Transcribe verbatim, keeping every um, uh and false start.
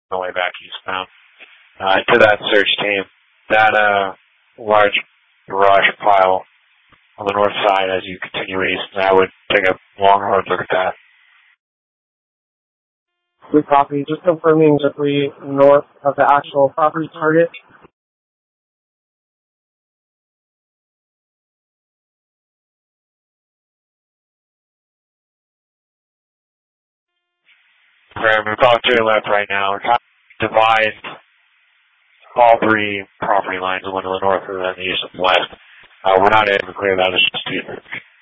the way back eastbound. Uh, to that search team, that uh, large garage pile on the north side as you continue east, I would take a long, hard look at that. Good copy. Just confirming directly north of the actual property target. We're about to your left right now. We're trying to divide all three property lines, one to the north and then the east and the west. Uh, we're not able to clear that. It's just too